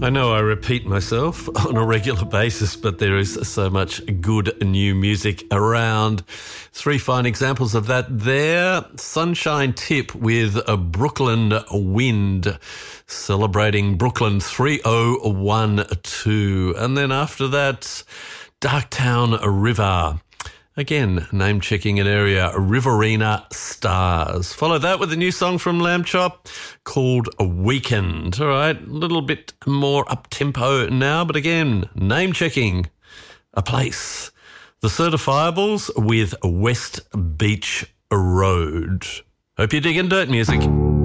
I know I repeat myself on a regular basis, but there is so much good new music around. 3 fine examples of that there. Sunshine Tip with a Brooklyn Wind, celebrating Brooklyn 3012. And then after that, Darktown River. Again, name-checking an area, Riverina Stars. Follow that with a new song from Lamb Chop called Weekend. All right, a little bit more up-tempo now, but again, name-checking a place. The Certifiables with West Beach Road. Hope you're digging dirt music.